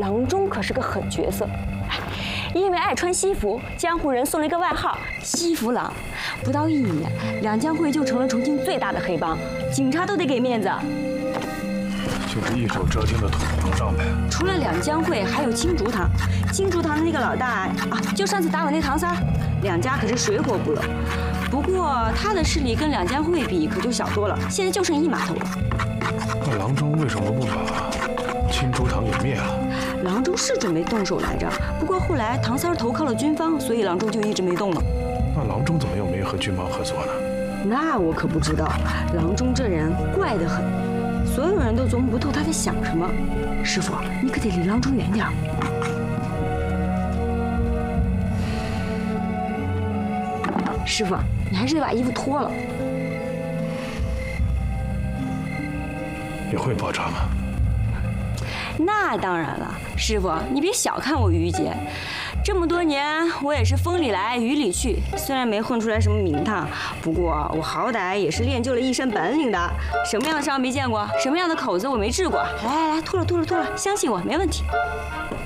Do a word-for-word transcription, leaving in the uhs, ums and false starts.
郎中可是个狠角色，哎，因为爱穿西服，江湖人送了一个外号“西服郎”。不到一年，两江会就成了重庆最大的黑帮，警察都得给面子。 就是一手遮天的土方丈呗。 除了两江会，还有青竹堂。青竹堂的那个老大啊，就上次打我那唐三儿，两家可是水火不容。不过他的势力跟两江会比可就小多了，现在就剩一码头了。 那郎中为什么不把青竹堂给灭了？ 郎中是准备动手来着，不过后来唐三儿投靠了军方，所以郎中就一直没动了。 那郎中怎么又没和军方合作呢？ 那我可不知道，郎中这人怪得很，所有人都琢磨不透他在想什么。师傅，你可得离郎中远点儿。师傅，你还是得把衣服脱了。 你会包扎吗？ 那当然了，师傅，你别小看我于杰，这么多年我也是风里来雨里去，虽然没混出来什么名堂，不过我好歹也是练就了一身本领的。什么样的伤没见过，什么样的口子我没治过。来来来，脱了脱了脱了，相信我，没问题。